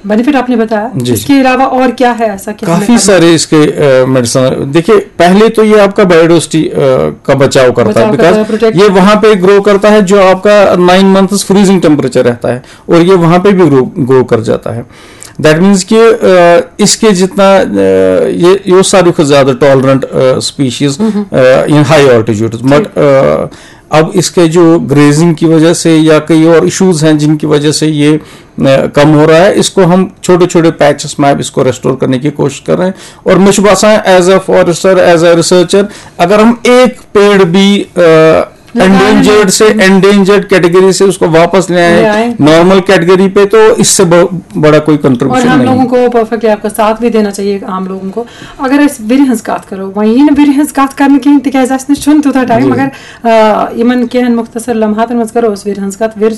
Benefit आपने बताया, इसके अलावा और क्या है ऐसा कि काफी सारे इसके मेडिसिन। देखिए पहले तो ये आपका बायोडाइवर्सिटी का बचाव करता है, बिकॉज ये वहां पे ग्रो करता है जो आपका 9 मंथ्स फ्रीजिंग टेम्परेचर रहता है और ये वहां पे भी ग्रो कर जाता है। दैट मीन्स कि इसके जितना ये सारी को ज्यादा tolerant species in high altitude, but अब इसके जो ग्रेजिंग की वजह से या कई और इश्यूज हैं जिनकी वजह से ये कम हो रहा है, इसको हम छोटे छोटे पैचेस में इसको रेस्टोर करने की कोशिश कर रहे हैं। और मुझे बासा as a forester, as a researcher, अगर हम एक पेड़ भी एंडेंजर्ड से एंडेंजर्ड कैटेगरी से उसको वापस ले आए नॉर्मल कैटेगरी पे, तो इससे बड़ा कोई कंट्रीब्यूशन नहीं। और हम लोगों को परफेक्टली आपका साथ भी देना चाहिए आम लोगों को। अगर इस विरहंस कत करो वही विरहंस कत कर कहें तिकाज तूत टाइम, मगर इन कहें मुख्तसर लम्हातन मज करो उस विरहंस कत। विर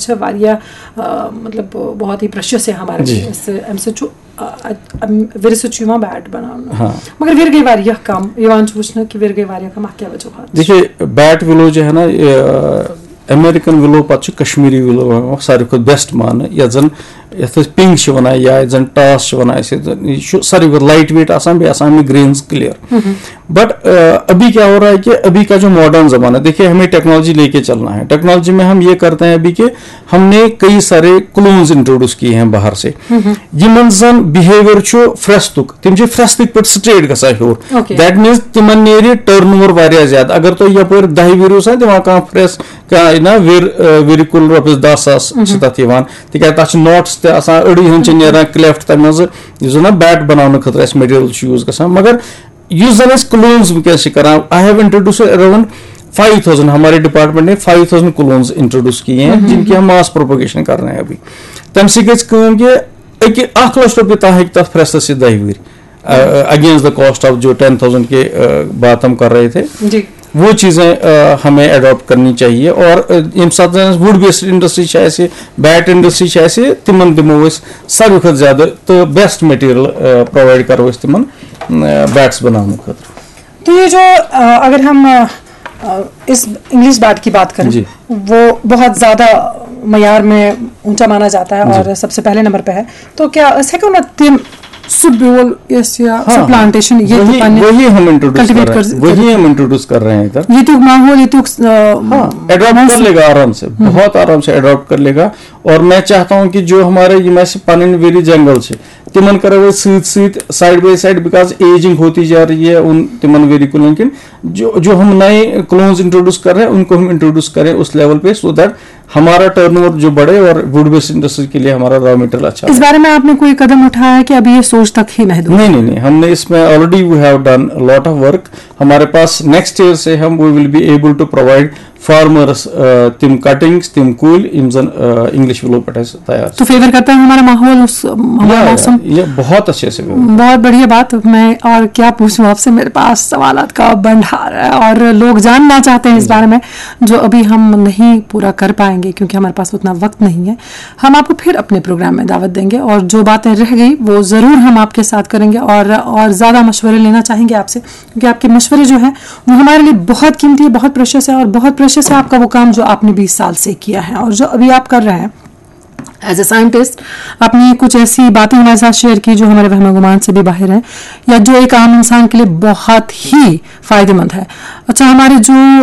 मतलब बहुत ही प्रेशियस है हमारे विर सो बैट बना, मगर विर गई वारिया कम वो कि विर गई वारिया कम क्या वजह। देखिए बैट विलो जो है ना, अमेरिकन विलो पे कश्मीरी विलो सारे खुद बेस्ट मान, या जन पिंक वन या जन टॉस वन सारे लाइट वेट आसान ग्रेन्स क्लियर। बट अभी क्या हो रहा है कि अभी का जो मॉडर्न जमाना, देखिए हमें टेक्नोलॉजी लेके चलना है। टेक्नोलॉजी में हम ये करते हैं अभी के हमने कई सारे क्लोन्स इंट्रोड्यूस किए हैं बाहर से, यमन जन बिहेवियर फ्रेश तुक तिम फ्रेश तुक पे स्ट्रेट गसा हूर। दैट मीन्स तिमन नेरी टर्नओवर वारिया ज्यादा। अगर तो यपर 10 विरूस दिवान कह फ्रेश ना विर कुल रॉपिस 10,000 तथ तिक नॉट्स अड़ी हन नीरान क्लेफ्ट तम ना बैट बनाने खतर मटेरियल यूज गसान। मगर जन क्लोन्स वनस कर आई हैव इंट्रोड्यूस अराउंड 5,000, हमारे डिपार्टमेंट ने 5,000 क्लोन्स इंट्रोड्यूस किए हैं जिनकी हम मास प्रोपोगेशन कर रहे हैं अभी। तम सी गई 1 लाख रुपये तक तथ फ्रेश से 10 विर अगेंस्ट द कॉस्ट ऑफ जो 10,000 के बात हम कर रहे थे, वो चीज़ें हमें अडॉप्ट करनी चाहिए। और यम साथ would based industry bat industry तिमन दिमो सारे खुद ज्यादा तो बेस्ट मटेरियल प्रोवाइड करो तिमन बैट्स बनाने खतर। तो ये जो अगर हम इस इंग्लिश बैट की बात करें, वो बहुत ज़्यादा मयार में ऊंचा माना जाता है और सबसे पहले नंबर पे है, तो क्या तिम सुबोल प्लांटेशन वही हम इंट्रोड्यूस कर रहे हैं इधर। ये तो माहौल ये तो एडॉप्ट कर लेगा आराम से, बहुत आराम से एडॉप्ट कर लेगा। और मैं चाहता हूं कि जो हमारे पन वेरी जंगल से तिमन करे side by side, because ageing होती जा रही है उन तिमन वेरी कुलों की, जो हम नए क्लोन्स इंट्रोड्यूस कर रहे हैं उनको हम इंट्रोड्यूस करें उस लेवल पे, सो दैट हमारा टर्नओवर जो बढ़े और वुड बेस्ड इंडस्ट्री के लिए हमारा रॉ मटेरियल अच्छा। इस बारे में आपने कोई कदम उठाया है कि अभी ये सोच तक ही महदूद? नहीं, हमने इसमें already we have done lot of work. हमारे पास नेक्स्ट ईयर से हम we will be able to provide farmers तिम कटिंग्स तिम कूल इंग्लिश विलो पे तैयार। तो फेवर करता है हमारा माहौल हमारा मौसम, ये बहुत अच्छे से। बहुत बढ़िया बात। मैं और क्या पूछूं आपसे, मेरे पास सवालात का भंडार है और लोग जानना चाहते हैं इस बारे में, जो अभी हम नहीं पूरा कर पाएंगे क्योंकि हमारे पास उतना वक्त नहीं है। हम आपको फिर अपने प्रोग्राम में दावत देंगे और जो बातें रह गई वो ज़रूर हम आपके साथ करेंगे और ज़्यादा मशवरे लेना चाहेंगे आपसे, क्योंकि आपके मशवरे जो हैं वो हमारे लिए बहुत कीमती है, बहुत प्रेशियस है। और बहुत प्रेशियस है आपका वो काम जो आपने 20 साल से किया है और जो अभी आप कर रहे हैं एज ए साइंटिस्ट। आपने कुछ ऐसी बातें हमारे साथ शेयर की जो हमारे वहम गुमान से भी बाहर है या जो एक आम इंसान के लिए बहुत ही फायदेमंद है। अच्छा, हमारे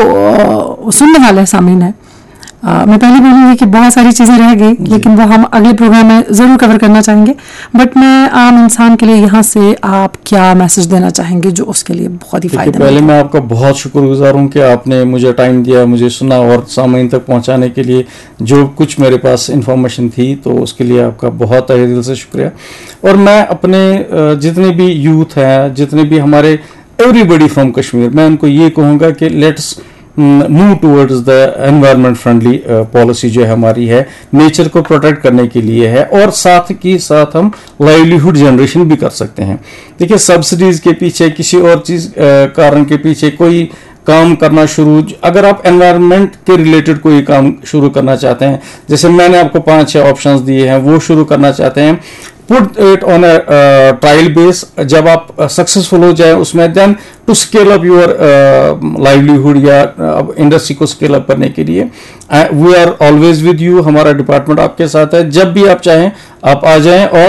जो सुनने वाले सामीन है, मैं पहले बोलूँगी कि बहुत सारी चीज़ें रह गई लेकिन वो हम अगले प्रोग्राम में ज़रूर कवर करना चाहेंगे। बट मैं आम इंसान के लिए यहाँ से आप क्या मैसेज देना चाहेंगे जो उसके लिए बहुत ही फायदेमंद? पहले मैं आपका बहुत शुक्रगुजार हूँ कि आपने मुझे टाइम दिया, मुझे सुना और सामईन तक पहुँचाने के लिए जो कुछ मेरे पास इंफॉर्मेशन थी, तो उसके लिए आपका बहुत तहे दिल से शुक्रिया। और मैं अपने जितने भी यूथ हैं, जितने भी हमारे एवरीबडी फ्रॉम कश्मीर, मैं उनको ये कहूँगा कि let's move towards the environment friendly policy जो हमारी है, नेचर को प्रोटेक्ट करने के लिए है और साथ ही साथ हम लाइवलीहुड जनरेशन भी कर सकते हैं। देखिए, सब्सिडीज के पीछे किसी और चीज कारण के पीछे कोई काम करना शुरू, अगर आप एनवायरनमेंट के रिलेटेड कोई काम शुरू करना चाहते हैं, जैसे मैंने आपको 5-6 ऑप्शंस दिए हैं, वो शुरू करना चाहते हैं, put it on a trial base. जब आप सक्सेसफुल हो जाए उसमें, then to scale up your livelihood या इंडस्ट्री को स्केल अप करने के लिए we are always with you. हमारा डिपार्टमेंट आपके साथ है, जब भी आप चाहें आप आ जाएं और